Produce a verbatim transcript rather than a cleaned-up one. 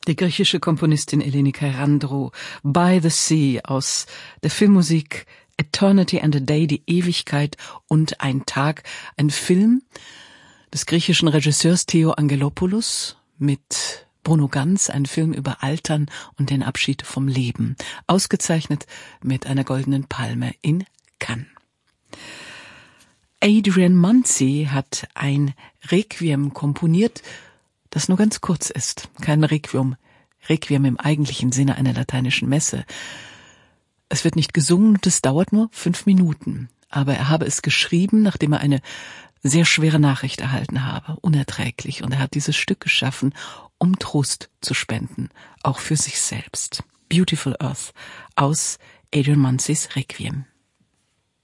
Die griechische Komponistin Eleni Kairandrou, By the Sea aus der Filmmusik Eternity and a Day, die Ewigkeit und ein Tag, ein Film des griechischen Regisseurs Theo Angelopoulos mit Bruno Ganz, ein Film über Altern und den Abschied vom Leben, ausgezeichnet mit einer goldenen Palme in Cannes. Adrian Manzi hat ein Requiem komponiert, das nur ganz kurz ist. Kein Requiem, Requiem im eigentlichen Sinne einer lateinischen Messe. Es wird nicht gesungen und es dauert nur fünf Minuten. Aber er habe es geschrieben, nachdem er eine sehr schwere Nachricht erhalten habe, unerträglich. Und er hat dieses Stück geschaffen, um Trost zu spenden, auch für sich selbst. Beautiful Earth aus Adrian Manzis Requiem.